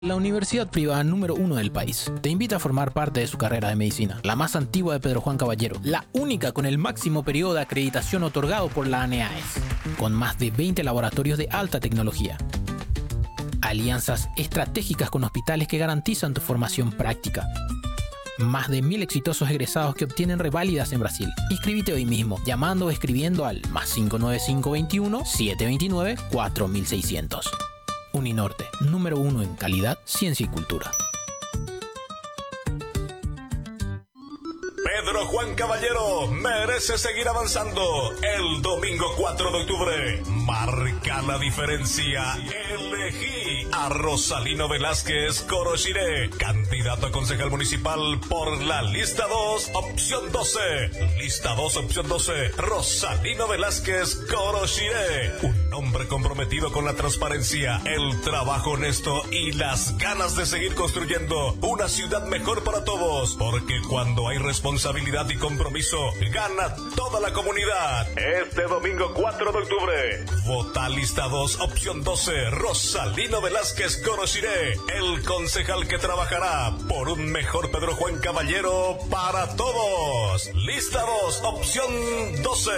La universidad privada número 1 del país te invita a formar parte de su carrera de medicina, la más antigua de Pedro Juan Caballero, la única con el máximo periodo de acreditación otorgado por la ANEAES, con más de 20 laboratorios de alta tecnología, alianzas estratégicas con hospitales que garantizan tu formación práctica, más de 1000 exitosos egresados que obtienen reválidas en Brasil. Inscríbete hoy mismo, llamando o escribiendo al +595 21 729 4600. Uninorte, número 1 en calidad, ciencia y cultura. Pedro Juan Caballero merece seguir avanzando. El domingo 4 de octubre marca la diferencia. Elegí a Rosalino Velázquez Corochiré, candidato a concejal municipal por la lista 2, opción 12. Lista 2, opción 12, Rosalino Velázquez Corochiré. Un hombre comprometido con la transparencia, el trabajo honesto y las ganas de seguir construyendo una ciudad mejor para todos. Porque cuando hay responsabilidad y compromiso, gana toda la comunidad. Este domingo 4 de octubre, vota lista 2, opción 12, Rosalino Velázquez Corochiré, el concejal que trabajará por un mejor Pedro Juan Caballero para todos. Lista 2, opción 12.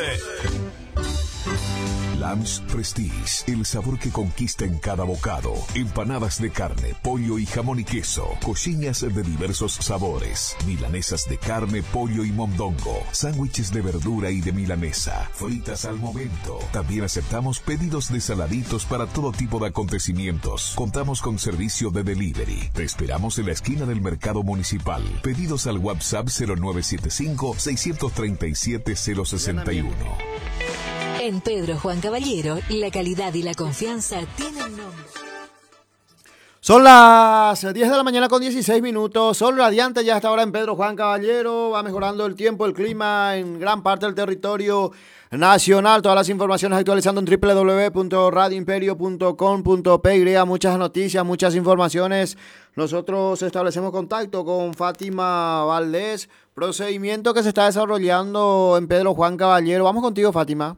Lams Prestige, el sabor que conquista en cada bocado. Empanadas de carne, pollo y jamón y queso. Coxinhas de diversos sabores. Milanesas de carne, pollo y mondongo. Sándwiches de verdura y de milanesa. Fritas al momento. También aceptamos pedidos de saladitos para todo tipo de acontecimientos. Contamos con servicio de delivery. Te esperamos en la esquina del Mercado Municipal. Pedidos al WhatsApp 0975 637 061. En Pedro Juan Caballero, la calidad y la confianza tienen nombre. Son las 10 de la mañana con 16 minutos. Sol radiante ya hasta ahora en Pedro Juan Caballero. Va mejorando el tiempo, el clima en gran parte del territorio nacional. Todas las informaciones actualizando en www.radioimperio.com.py. Muchas noticias, muchas informaciones. Nosotros establecemos contacto con Fátima Valdés. Procedimiento que se está desarrollando en Pedro Juan Caballero. Vamos contigo, Fátima.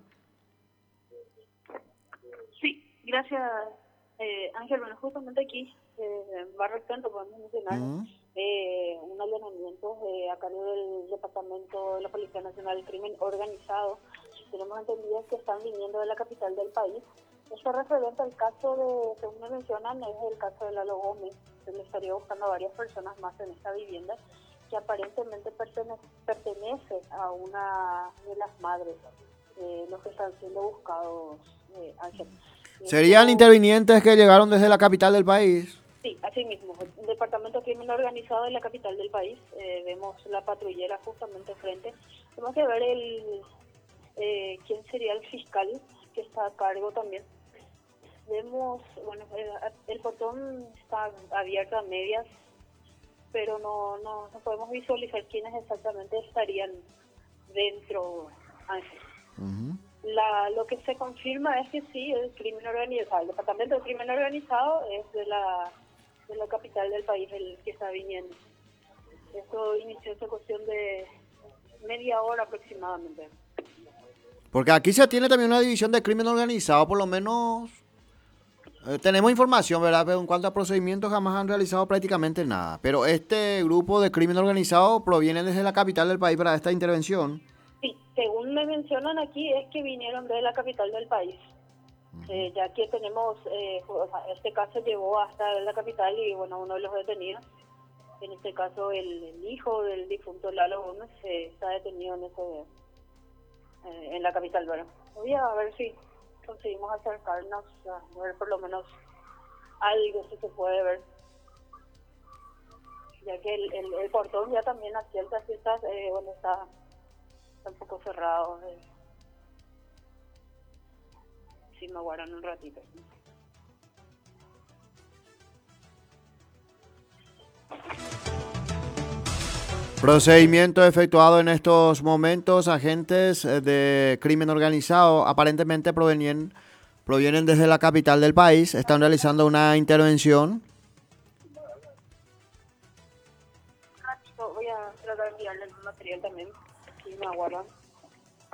Gracias, Ángel. Bueno, justamente aquí, Barrio Canto, podemos mencionar un allanamiento a cargo del Departamento de la Policía Nacional del Crimen Organizado. Tenemos entendido que están viniendo de la capital del país. Esto referente al caso de, según me mencionan, es el caso de Lalo Gómez. Se le estaría buscando a varias personas más en esta vivienda que aparentemente pertenece a una de las madres, los que están siendo buscados, Ángel. ¿Serían intervinientes que llegaron desde la capital del país? Sí, así mismo. El Departamento de Crimen Organizado de la capital del país. Vemos la patrullera justamente frente. Tenemos que ver quién sería el fiscal que está a cargo también. Vemos, bueno, el portón está abierto a medias, pero no podemos visualizar quiénes exactamente estarían dentro, Ángel. Lo que se confirma es que sí, el crimen organizado, el Departamento de Crimen Organizado es de la capital del país el que está viniendo. Esto inició en cuestión de media hora aproximadamente. Porque aquí se tiene también una división de crimen organizado, por lo menos tenemos información, ¿verdad? Pero en cuanto a procedimientos jamás han realizado prácticamente nada. Pero este grupo de crimen organizado proviene desde la capital del país para esta intervención. Sí, según me mencionan aquí es que vinieron de la capital del país, ya que tenemos, este caso llegó hasta la capital y bueno, uno de los detenidos, en este caso el hijo del difunto Lalo Gómez, está detenido en la capital. Bueno, voy a ver si conseguimos acercarnos a ver por lo menos algo si se puede ver, ya que el portón ya también a ciertas fiestas, bueno, está un poco cerrado. Si me aguardan un ratito. Procedimiento efectuado en estos momentos. Agentes de crimen organizado aparentemente provienen desde la capital del país. Están realizando una intervención. Un ratito voy a tratar de enviarle el material también. Si me aguardan.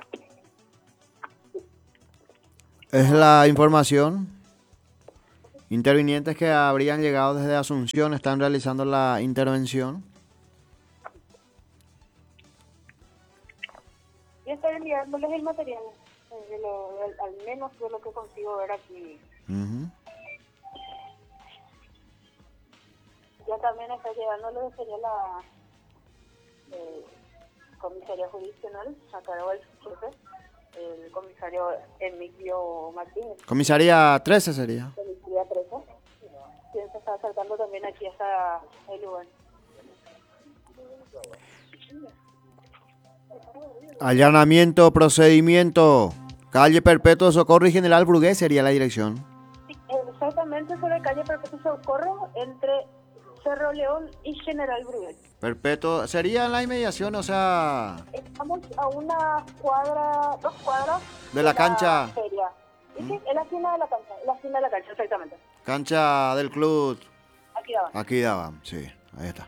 Es la información. Intervinientes que habrían llegado desde Asunción están realizando la intervención. Y estoy enviándoles el material, al menos de lo que consigo ver aquí. Ujú. Ya también está llegando lo que sería la comisaría jurisdiccional a cargo del jefe, el comisario Emilio Martínez, Comisaría 13 sería. comisaría 13, quien se está acercando también aquí hasta el lugar. Allanamiento, procedimiento. Calle Perpetuo Socorro y General Brugués sería la dirección. Sí, exactamente sobre calle Perpetuo Socorro, entre Cerro León y General Brugués. Perpetuo, sería en la inmediación, o sea, Estamos a una cuadra, 2 cuadras de la cancha, feria. Y sí, en la esquina de la cancha, exactamente. cancha del club. Aquí va. Aquí daban, sí, ahí está.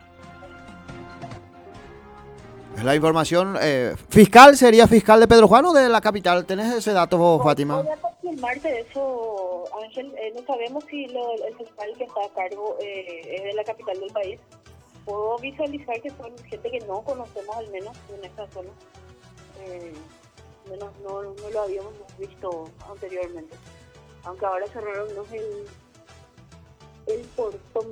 Es la información. ¿Fiscal sería fiscal de Pedro Juan o de la capital? ¿Tenés ese dato vos, Fátima? Voy a confirmarte eso, Ángel. No sabemos si el fiscal que está a cargo es de la capital del país. Puedo visualizar que son gente que no conocemos, al menos en esta zona. Menos no lo habíamos visto anteriormente. Aunque ahora cerraron el portón.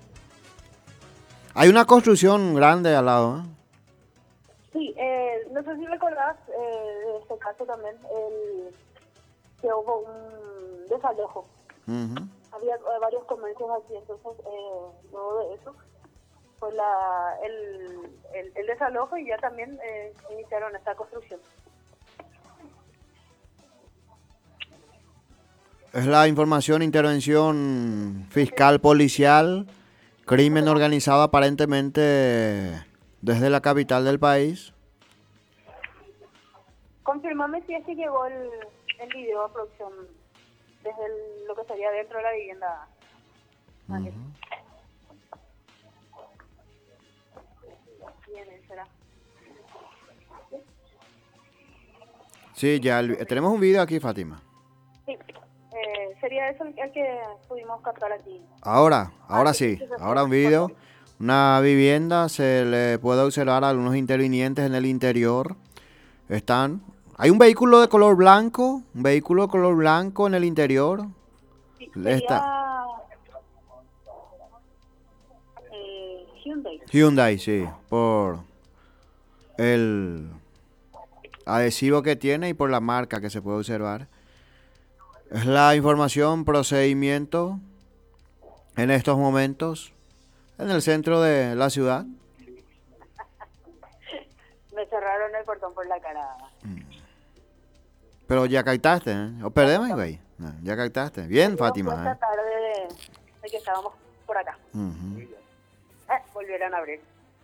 Hay una construcción grande al lado, ¿eh? Sí, no sé si recordás de este caso también, que hubo un desalojo. Ujú. Había varios comercios aquí, entonces luego de eso fue el desalojo y ya también iniciaron esta construcción. Es la información, intervención fiscal policial, crimen organizado aparentemente desde la capital del país. Confirmame si es que llegó el video de producción desde lo que sería dentro de la vivienda. Vale. Bien, será. Sí, ya tenemos un video aquí, Fátima. Sí, sería eso el que pudimos captar aquí. Ahora sí, ahora un video. Una vivienda, se le puede observar a algunos intervinientes en el interior. Hay un vehículo de color blanco, en el interior. Sí, Está Hyundai. Hyundai, sí, por el adhesivo que tiene y por la marca que se puede observar. Es la información, procedimiento en estos momentos en el centro de la ciudad. Me cerraron el portón por la cara. Pero ya captaste, ¿eh? ¿O perdemos, güey? No, ya captaste. Bien, Fátima, Esta ¿eh? tarde de que estábamos por acá. Ujú. Volvieron a abrir.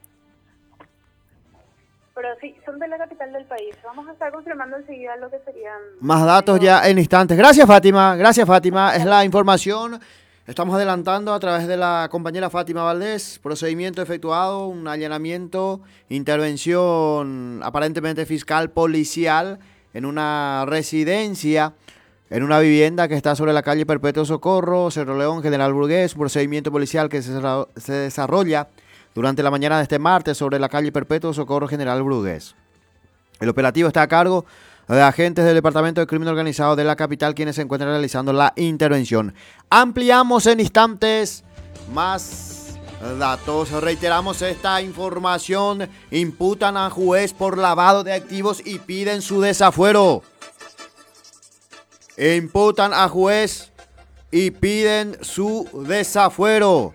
Pero sí, son de la capital del país. Vamos a estar confirmando enseguida lo que serían... Más datos ya en instantes. Gracias, Fátima. Gracias, Fátima. Es la información. Estamos adelantando a través de la compañera Fátima Valdés. Procedimiento efectuado, un allanamiento, intervención aparentemente fiscal policial en una residencia, en una vivienda que está sobre la calle Perpetuo Socorro, Cerro León, General Brugués. Un procedimiento policial que se desarrolla durante la mañana de este martes sobre la calle Perpetuo Socorro, General Brugués. El operativo está a cargo de agentes del Departamento de Crimen Organizado de la capital, quienes se encuentran realizando la intervención. Ampliamos en instantes más datos. Reiteramos esta información. Imputan a juez por lavado de activos y piden su desafuero. Imputan a juez y piden su desafuero.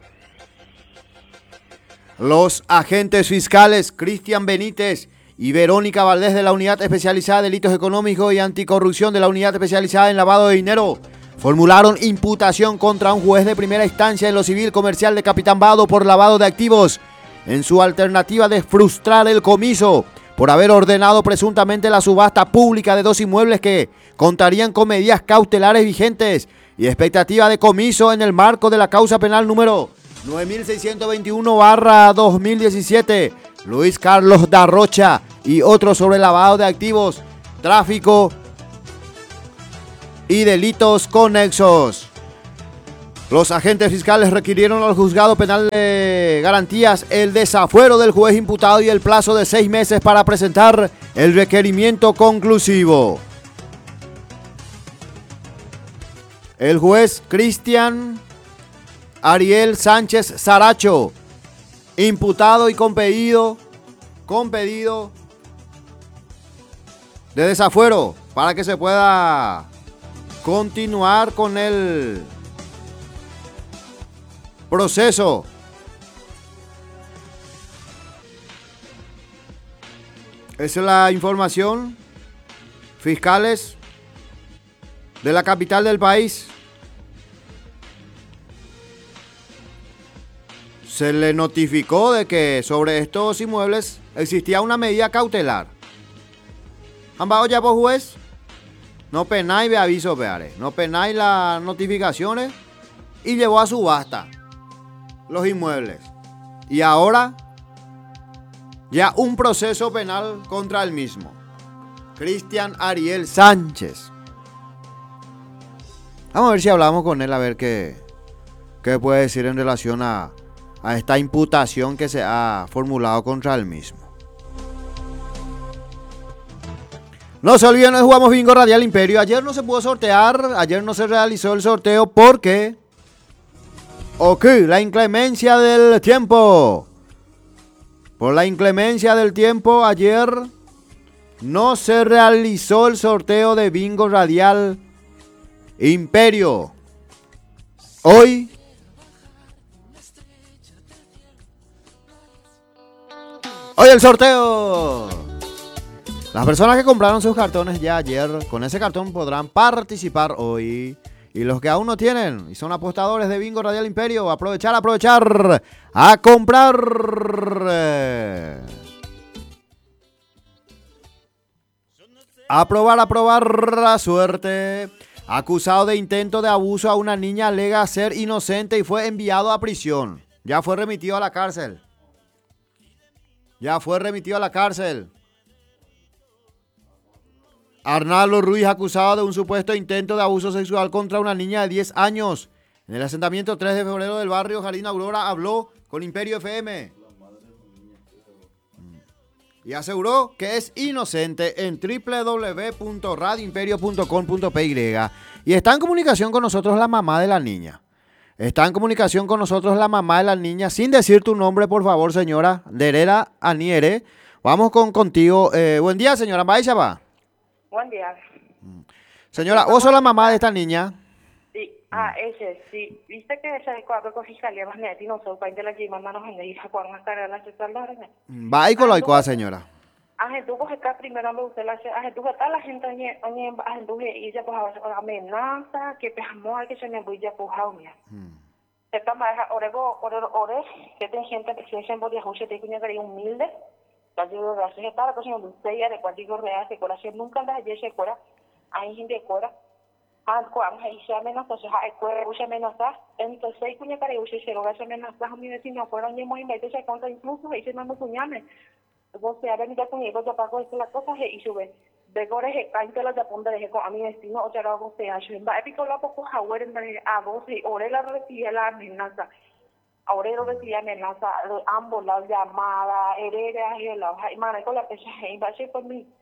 Los agentes fiscales Cristian Benítez y Verónica Valdés de la Unidad Especializada de Delitos Económicos y Anticorrupción de la Unidad Especializada en Lavado de Dinero formularon imputación contra un juez de primera instancia en lo civil comercial de Capitán Vado por lavado de activos en su alternativa de frustrar el comiso por haber ordenado presuntamente la subasta pública de 2 inmuebles que contarían con medidas cautelares vigentes y expectativa de comiso en el marco de la causa penal número 9621/2017, Luis Carlos Darrocha y otros sobre lavado de activos, tráfico y delitos conexos. Los agentes fiscales requirieron al juzgado penal de garantías el desafuero del juez imputado y el plazo de 6 meses para presentar el requerimiento conclusivo. El juez Cristian Ariel Sánchez Saracho, imputado y con pedido de desafuero para que se pueda continuar con el proceso. Esa es la información. Fiscales de la capital del país se le notificó de que sobre estos inmuebles existía una medida cautelar. ¿Han ya por juez? No penáis de aviso, peare. No penáis las notificaciones y llevó a subasta los inmuebles. Y ahora ya un proceso penal contra el mismo. Cristian Ariel Sánchez. Vamos a ver si hablamos con él, a ver qué puede decir en relación a esta imputación que se ha formulado contra el mismo. No se olviden, hoy jugamos Bingo Radial Imperio. Ayer no se pudo sortear, ayer no se realizó el sorteo porque la inclemencia del tiempo. Por la inclemencia del tiempo, ayer no se realizó el sorteo de Bingo Radial Imperio. Hoy el sorteo. Las personas que compraron sus cartones ya ayer, con ese cartón podrán participar hoy. Y los que aún no tienen y son apostadores de Bingo Radial Imperio, aprovechar, a comprar. A probar la suerte. Acusado de intento de abuso a una niña, alega ser inocente y fue enviado a prisión. Ya fue remitido a la cárcel. Arnaldo Ruiz, acusado de un supuesto intento de abuso sexual contra una niña de 10 años. En el asentamiento 3 de febrero del barrio Jardín Aurora habló con Imperio FM. Y aseguró que es inocente en www.radioimperio.com.py. Y está en comunicación con nosotros la mamá de la niña. Sin decir tu nombre, por favor, señora Derera Aniere. Vamos contigo. Buen día, señora Baixaba. Buen día. Señora, ¿vos sos la mamá de esta niña? Sí, ese, sí. ¿Viste que ese cuadro con fiscalía más net y no se ocupa de la que mandanos en el hija con una cara de la sexual? Va y con la igual, señora. Tú pues está primero me gusta tú está la gente tú y ella pues amenaza que pues amor que se me voy a pujar mía. Esta más ore que ten gente que se en bodia juicio te cuña que humilde. Yo gracias a la cosa me gusta de cuántico real que corazón nunca anda allí se cora. Hay gente cora. Cuando ahí se amenaza, se hay cora se amenaza. Entonces hay cuña que se lo hace amenaza a mi vecino fuera ni muy medio se contra incluso y se manda cuñame. Vos se ha venido conmigo, yo pago esta la cosa y sube. De gore que cainte la japonesa de con a mi destino o ya lo vos se hace. Va épico la poco jaguar en a vos y ore la recibía la amenaza. Ahora recibía amenaza de ambos las llamadas, heredas y la hoja y manejo la pecha y va a ser por mi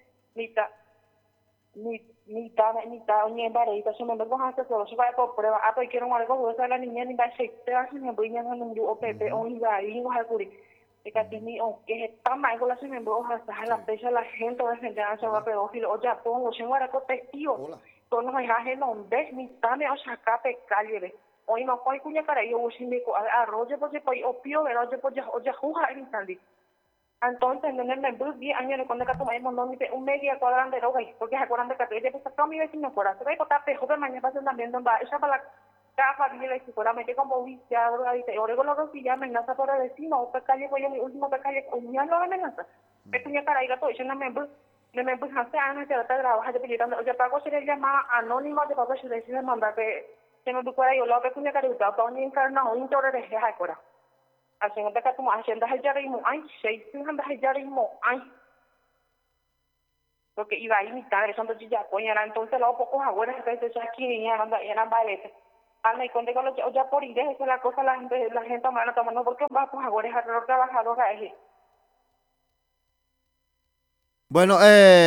oñe barita se me vengo a hacer solo se va por prueba pues quiero algo de la niña ni va a ser te hace me voy a un grupo pepe o iba y no curi que tiene que está mal con la se me voy a hacer la pecha la gente de gente se va pedófilo o ya pongo se va a testigo con los viajes donde ni tane o saca calle hoy no puedo cuña para yo usimico arroyo porque pues opio pero yo pues ya juja en Italia. Entonces, en el mes 10 años cuando que tomamos un media cuadrante de roga porque se acuerdan de que te pues acá mi vecino fuera se va a botar pejo de mañana pasan también donde esa para la caja de la escuela me como viciado drogadita y ahora con los que ya amenaza por el vecino otra calle voy a mi último calle ya no amenaza me tenía cara ir a todo eso no me hace años que la trabaja de pillando yo pago se le llama anónimo de papá se decide mandar que se me recuerda yo lo que tenía cara usted para un encarnado un toro de jeja de haciendo que como haciendo el jarismo ay haciendo el jarismo ay porque iba a imitar eso entonces ya coña entonces luego pocos abuelos entonces aquí eran bailetes me cuenta con los ya por ir, es la cosa, la gente mala tomando, porque va, pues ahora es a trabajador a ese. Bueno,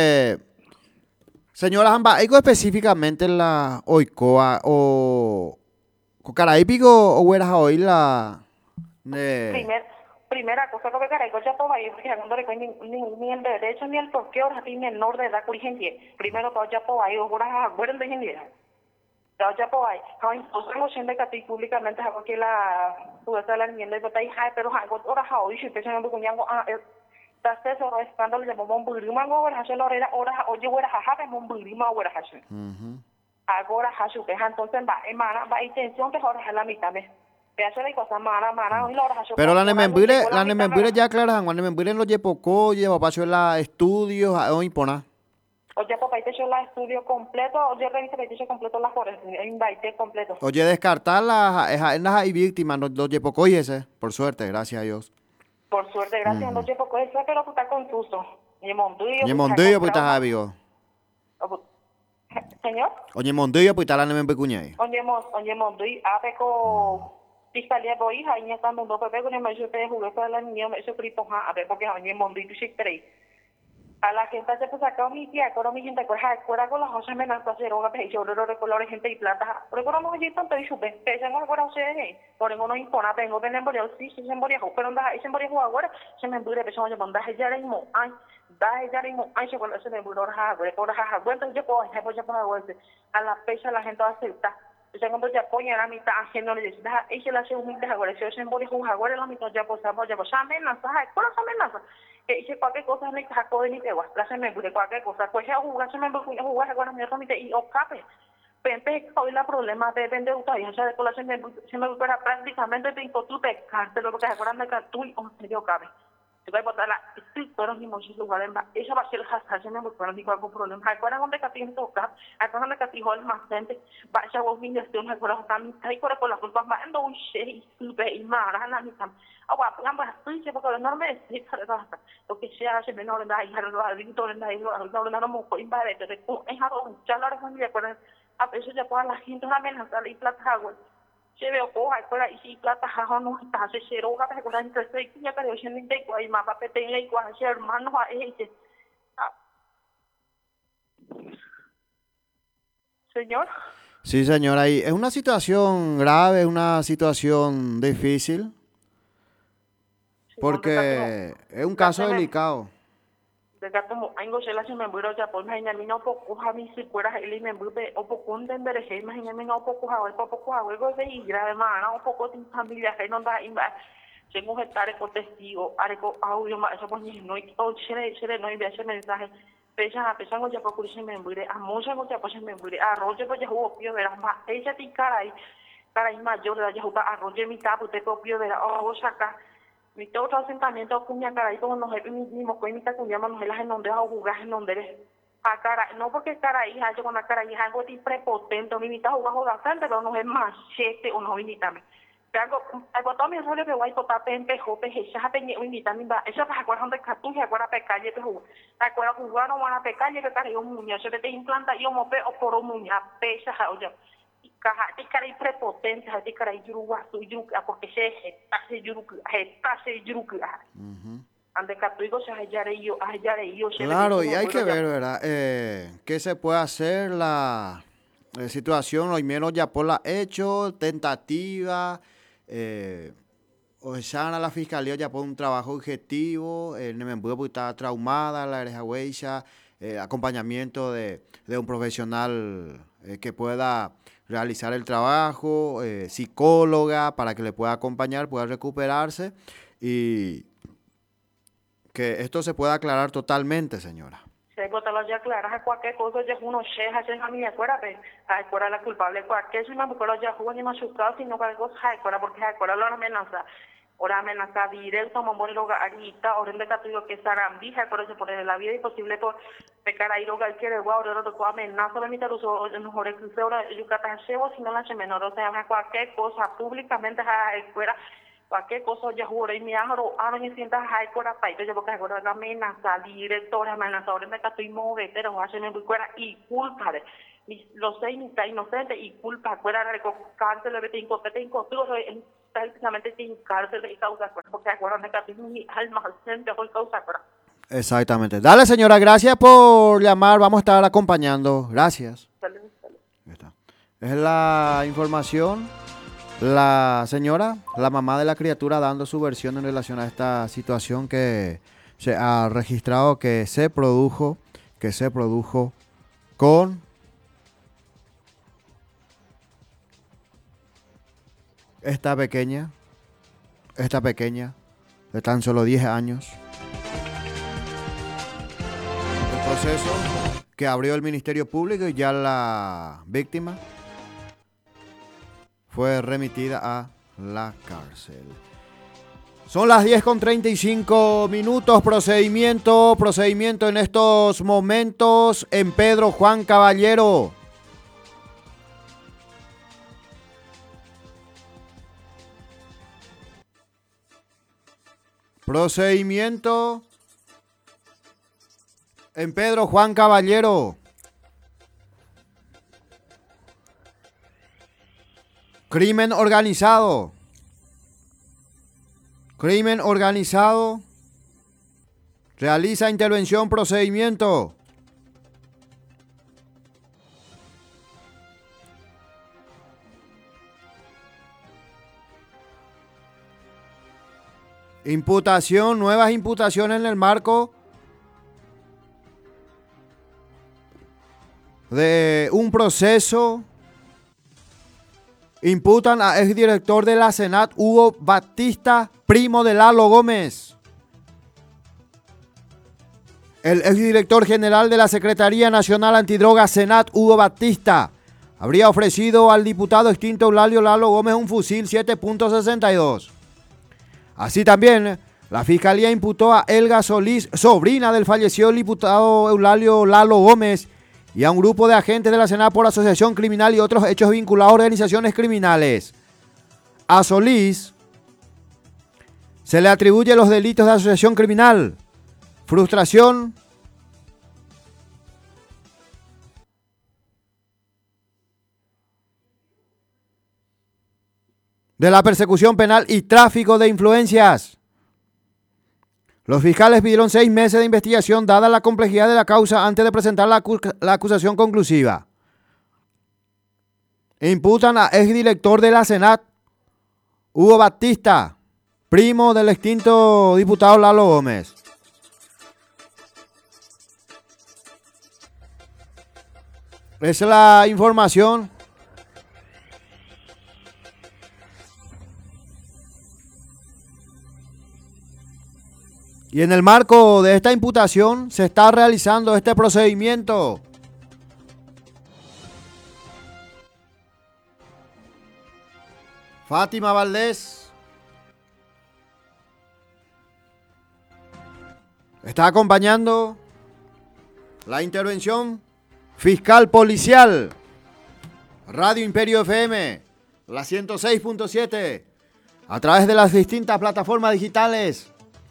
señora Jamba, ¿algo específicamente en la Oicoa o Cocaraipico o hueras a oír la Primera cosa que caraigo ya todo ahí, porque cuando ni el derecho ni el porqué ahora tiene menor de edad gente. Primero todo ya todo ahí, ahora acuerdan de gente. Todo ya todo ahí. Ahora entonces siendo que públicamente hago que la puesta la niña de batalla, pero hago ahora hoy si te llaman con yango Tastes o escándalo de bombón burima ahora hace la hora oye huera jaja de burima ahora hace. Ahora hace que entonces va intención que ahora es la mitad de. Pero la nemembure ya aclaran, la nemembure no llepocó, lleva paso la estudios, o impona. Oye, papá, te hecho la estudio completo, oye, revisa que te hecho completo las horas, invite completo. Oye, descartar las y víctimas, no llepocó y ese, por suerte, gracias a Dios. Por suerte, gracias, no llepocó ese, pero está confuso. Oye, Mondillo, pues está amigo. Señor? Oye, Mondillo, pues está la nemembure cuñay. Oye, Mondillo, apeco... Fiscalía voy a ir a mundo pepe con el mayor de juguete de la niña me hizo cripo a ver porque a mí mundo y tu chic a la gente se pues acá mi tía con mi gente fuera con las cosas menos hacer una pez yo de colores gente y plata pero con no me tanto y sube pese no fuera ustedes por no impona tengo de embolio sí se embolio pero anda ese embolio ahora se me embolio pero yo manda ya le mo ay da ya le mo ay se con ese embolio por bueno yo puedo a la pesa la gente acepta. Saya ngomong Japo yang kami tak akhirnya ni dah. Istilah saya umumnya agora. Saya boleh agora la mitad Japo sama Japo. Sama nasa. Kalau sama nasa. Isi cualquier cosa ni hako ni tewa. La se me bude cualquier cosa. Pues ya jugar se me bude jugar agora me romite y okape. Pempe hoy la problema depende de usted. Ya sabe que la se me bude prácticamente te impotupe. Cárcel lo que agora me catui o se dio cabe. Se va a botar la estructura ni muchos lugares. Esa va a ser el hashtag. Se me bude para ni cualquier problema. Agora donde catien toca. Agora donde catien el más gente. Va a ser un niño que me acuerdo también. Hay por la culpa más ando un share y más la mitad. Agora ambas estoy se porque no me es lo que se hace menor de ahí. Harlo dentro de ahí. No me puedo invadir. Es algo ya la familia acuerdan. A veces ya puedan la gente una amenaza y plata agua. Se veo coja fuera y si plata jajo no está se cero que te curan entre seis ya pero yo ni te cuai más papel tenga y cuál ser hermano a ese. Señor. Sí, señora, y es una situación grave, es una situación difícil, porque es un caso delicado. De gato mo aingo se la se me muero ya por mañana mi no poco a mí si fuera el me mueve o poco de enverecer mañana mi no poco a ver poco a algo de ir además un poco de familia que no da tengo que estar con testigo arco audio más eso pues no y o se no envía ese mensaje pesa ya por curso me muere a mucha ya pues me muere arroyo pues ya hubo pio verás más ella ti caray mayor de ya jugar arroyo mi tapo te copio de la o saca mi todo asentamiento cuña caray como nos mismo cuenta cuña nos las en donde a jugar en donde a cara no porque cara hija yo con la cara hija algo prepotente mi mitad jugar pero no es más chete o no invítame algo todo mi rollo que voy tocar pendejo ya peñe invítame eso para acuerdan de catuje acuerda pecalle te jugar acuerda jugar no van a pecalle que cara yo muña se te implanta yo mo pe o por muña pesa oye caja de cara y prepotente de cara y yuruwa su yuruka porque se yuruka ande catuigo se hallaré yo claro y hay que ver verdad qué se puede hacer la situación hoy menos ya por la hecho tentativa o ya a la fiscalía ya por un trabajo objetivo el Nemembue pues está traumada la Erejahuecha acompañamiento de un profesional que pueda realizar el trabajo, psicóloga para que le pueda acompañar, pueda recuperarse y que esto se pueda aclarar totalmente, señora. Se puede ya aclarar cualquier cosa, ya uno cheja, esa familia, acuérdate, acuérdate la culpable, cualquier si me acuerdo ya jugó ni más chocado, sino cualquier cosa, acuérdate, porque acuérdate la amenaza. Ahora amenaza directo, mamón y loga arita, ahora en vez de que sarambija, por eso poner la vida imposible por pecar ahí loga el quiere guau, ahora lo amenaza de mi taruso, mejor que ahora yucatán sebo, si no la se menor, o sea, cualquier cosa públicamente a escuela, cualquier cosa ya juro y me hago, ahora me sientas a escuela para ir, yo porque ahora la amenaza directo, ahora amenaza, ahora en vez de que estoy mover, pero hace me fuera y culpa los 6 ni está inocente y culpa fuera de cárcel de cinco tú prácticamente sin cárcel y causa porque acuerdan que así mi alma siempre fue causa. Exactamente. Dale, señora, gracias por llamar. Vamos a estar acompañando. Gracias. Ahí está. Es la información. La señora, la mamá de la criatura, dando su versión en relación a esta situación que se ha registrado que se produjo con esta pequeña de tan solo 10 años. El proceso que abrió el Ministerio Público y ya la víctima fue remitida a la cárcel. Son las 10:35 procedimiento en estos momentos en Pedro Juan Caballero. Procedimiento en Pedro Juan Caballero. Crimen organizado. Crimen organizado. Realiza intervención, procedimiento. Imputación, nuevas imputaciones en el marco de un proceso. Imputan a exdirector de la Senat, Hugo Batista, primo de Lalo Gómez. El exdirector general de la Secretaría Nacional Antidrogas Senat, Hugo Batista, habría ofrecido al diputado extinto Eulalio Lalo Gómez un fusil 7.62. Así también, la Fiscalía imputó a Elga Solís, sobrina del fallecido diputado Eulalio Lalo Gómez, y a un grupo de agentes de la Senat por asociación criminal y otros hechos vinculados a organizaciones criminales. A Solís se le atribuye los delitos de asociación criminal, frustración, de la persecución penal y tráfico de influencias. Los fiscales pidieron 6 meses de investigación dada la complejidad de la causa antes de presentar la acusación conclusiva. Imputan a exdirector de la Senat, Hugo Batista, primo del extinto diputado Lalo Gómez. Esa es la información. Y en el marco de esta imputación se está realizando este procedimiento. Fátima Valdés está acompañando la intervención fiscal policial. Radio Imperio FM, la 106.7, a través de las distintas plataformas digitales.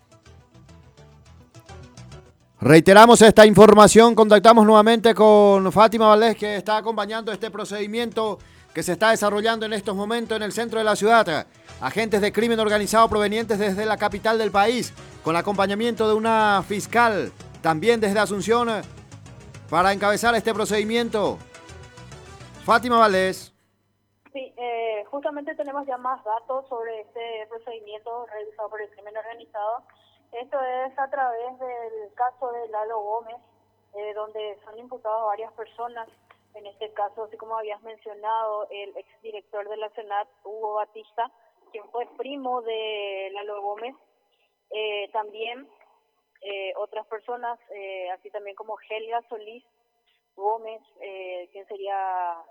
Reiteramos esta información, contactamos nuevamente con Fátima Valdés, que está acompañando este procedimiento que se está desarrollando en estos momentos en el centro de la ciudad. Agentes de crimen organizado provenientes desde la capital del país, con acompañamiento de una fiscal, también desde Asunción, para encabezar este procedimiento. Fátima Valdés. Sí, justamente tenemos ya más datos sobre este procedimiento realizado por el crimen organizado. Esto es a través del caso de Lalo Gómez, donde son imputados varias personas. En este caso, así como habías mencionado, el exdirector de la Senat, Hugo Batista, quien fue primo de Lalo Gómez. También otras personas, así también como Helga Solís Gómez, quien sería